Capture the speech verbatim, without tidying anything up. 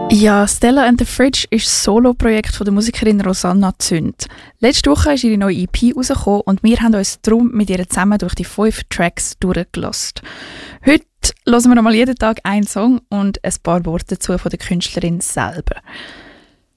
Ja, Stella and the Fridge ist das Solo-Projekt von der Musikerin Rosanna Zünd. Letzte Woche ist ihre neue E P rausgekommen und wir haben uns darum mit ihr zusammen durch die fünf Tracks durchgelassen. Heute hören wir nochmal jeden Tag einen Song und ein paar Worte dazu von der Künstlerin selber.